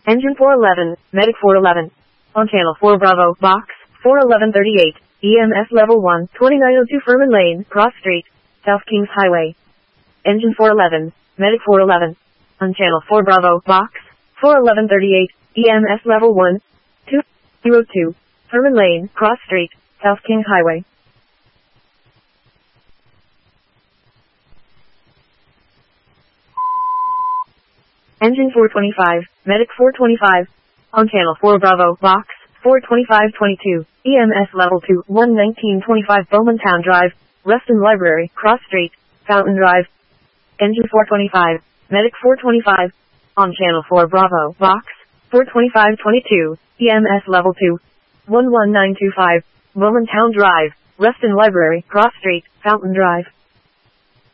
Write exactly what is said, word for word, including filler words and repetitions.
Engine four eleven, Medic four eleven. On Channel four Bravo, Box, four eleven thirty-eight, E M S Level one, twenty-nine oh two Furman Lane, Cross Street, South Kings Highway. Engine four eleven, Medic four eleven. On Channel four Bravo, Box, four eleven thirty-eight, E M S Level one, two oh two, Furman Lane, Cross Street, South Kings Highway. Engine four twenty-five, Medic four twenty-five. On Channel four Bravo, Box, four twenty-five twenty-two, E M S Level two, one nineteen twenty-five Bowman Town Drive, Reston Library, Cross Street, Fountain Drive. Engine four twenty-five, Medic four twenty-five. On Channel four Bravo, Box, four twenty-five twenty-two, E M S Level two, one one nine two five, Bowman Town Drive, Reston Library, Cross Street, Fountain Drive.